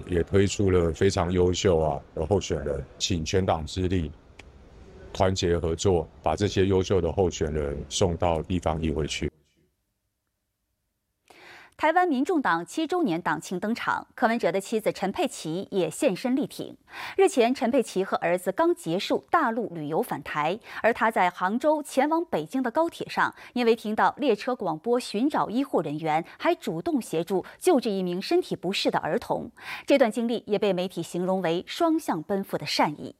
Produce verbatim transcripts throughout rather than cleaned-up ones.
也推出了非常优秀啊的候选人，请全党之力团结合作，把这些优秀的候选人送到地方议会去。 台湾民众党七周年党庆登场，柯文哲的妻子陈佩琪也现身力挺。日前，陈佩琪和儿子刚结束大陆旅游返台，而他在杭州前往北京的高铁上，因为听到列车广播寻找医护人员，还主动协助救治一名身体不适的儿童。这段经历也被媒体形容为双向奔赴的善意。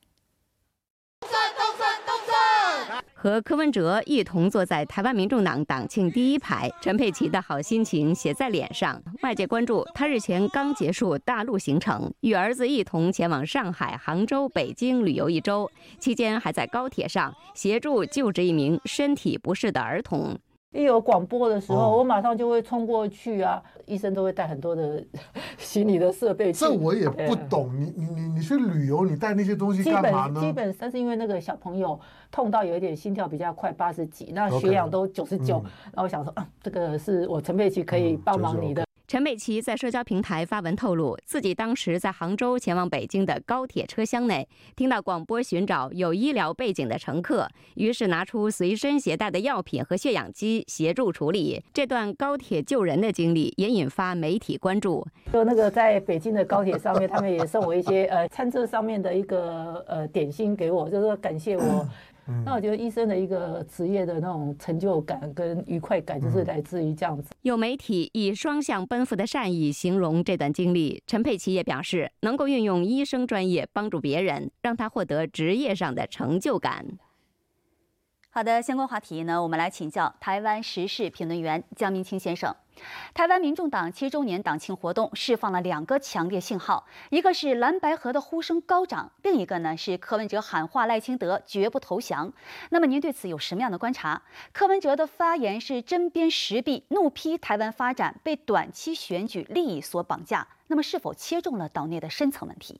和柯文哲一同坐在台湾民众党党庆第一排，陈佩琪的好心情写在脸上。外界关注他日前刚结束大陆行程，与儿子一同前往上海、杭州、北京旅游一周，期间还在高铁上协助救治一名身体不适的儿童。 一有广播的时候，哦、我马上就会冲过去啊！医生都会带很多的行李的设备去。 这我也不懂，你你你你去旅游，你带那些东西干嘛呢？ 基本上是因为那个小朋友痛到有一点心跳比较快，八十几，那血氧都九十九，然后我想说啊，这个是我陈佩琪可以帮忙你的。 嗯陈佩琪在社交平台发文透露，自己当时在杭州前往北京的高铁车厢内，听到广播寻找有医疗背景的乘客，于是拿出随身携带的药品和血氧机协助处理。这段高铁救人的经历也引发媒体关注。 就那个在北京的高铁上面，他们也送我一些呃餐车上面的一个呃点心给我，就是说感谢我。嗯、那我觉得医生的一个职业的那种成就感跟愉快感，就是来自于这样子。 有媒体以双向奔赴的善意形容这段经历，陈佩琪也表示，能够运用医生专业帮助别人，让他获得职业上的成就感。 好的，相关话题呢，我们来请教台湾时事评论员江明清先生。台湾民众党七周年党庆活动释放了两个强烈信号，一个是蓝白合的呼声高涨，另一个呢是柯文哲喊话赖清德绝不投降。那么您对此有什么样的观察？柯文哲的发言是针砭时弊，怒批台湾发展被短期选举利益所绑架，那么是否切中了岛内的深层问题？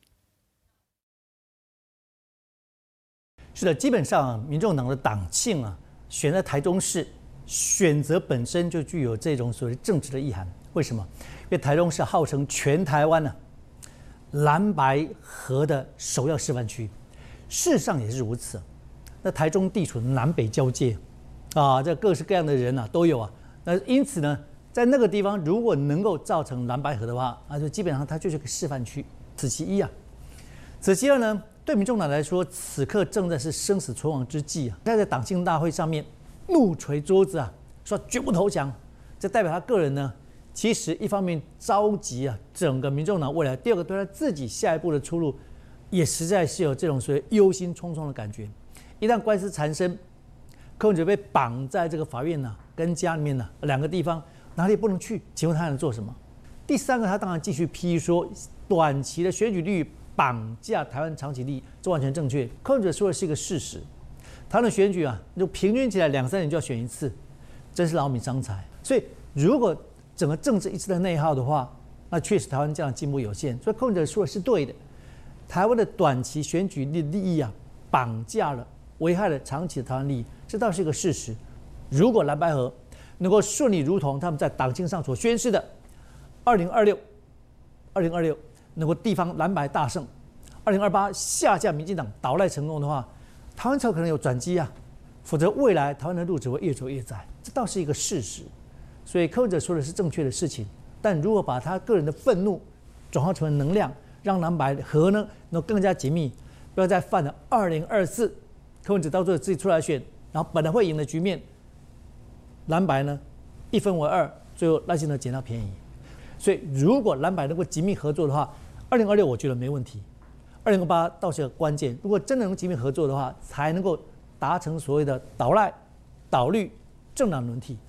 是的，基本上民众党的党庆啊，选在台中市，选择本身就具有这种所谓政治的意涵。为什么？因为台中市号称全台湾呢、啊、蓝白合的首要示范区，事实上也是如此。那台中地处南北交界，啊，这各式各样的人啊都有啊。那因此呢，在那个地方如果能够造成蓝白合的话，那就基本上它就是个示范区。此其一啊。此其二呢？对民众党来说，此刻正在是生死存亡之际啊！他在党庆大会上面怒捶桌子啊，说绝不投降。这代表他个人呢，其实一方面着急啊，整个民众党未来；第二个，对他自己下一步的出路，也实在是有这种所谓忧心忡忡的感觉。一旦官司缠身，柯文哲被绑在这个法院呢、啊、跟家里面呢、啊、两个地方，哪里也不能去，请问他能做什么？第三个，他当然继续批说短期的选举率绑架台湾长期利益，这完全正确。柯文哲说的是一个事实，台湾的选举啊，就平均起来两三年就要选一次，真是劳民伤财。所以，如果整个政治一直在内耗的话，那确实台湾这样进步有限。所以柯文哲说的是对的，台湾的短期选举利利益啊，绑架了、危害了长期的台湾利益，这倒是一个事实。如果蓝白合能够顺利如同他们在党庆上所宣示的，二零二六，二零二六。能够地方蓝白大胜，二零二八下架民进党倒赖成功的话，台湾才有可能有转机啊，否则未来台湾的路只会越走越窄，这倒是一个事实。所以柯文哲说的是正确的事情，但如果把他个人的愤怒转化成能量，让蓝白合呢能够更加紧密，不要再犯了二零二四柯文哲到最后自己出来选，然后本来会赢的局面，蓝白呢一分为二，最后赖清德捡到便宜。所以如果蓝白能够紧密合作的话，二零二六我觉得没问题，二零二八倒是个关键。如果真的能紧密合作的话，才能够达成所谓的倒赖、倒绿、政党轮替。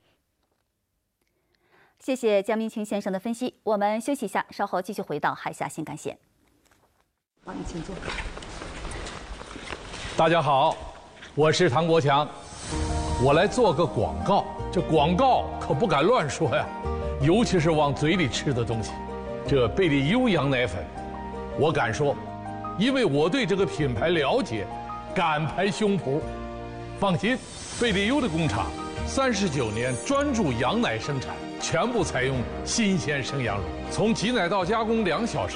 谢谢江明清先生的分析。我们休息一下，稍后继续回到海峡新干线。 好，你请坐。 大家好，我是唐国强，我来做个广告。这广告可不敢乱说呀，尤其是往嘴里吃的东西。这贝利优羊奶粉，我敢说，因为我对这个品牌了解，敢拍胸脯。放心，贝利优的工厂三十九年专注羊奶生产，全部采用新鲜生羊乳，从挤奶到加工两小时。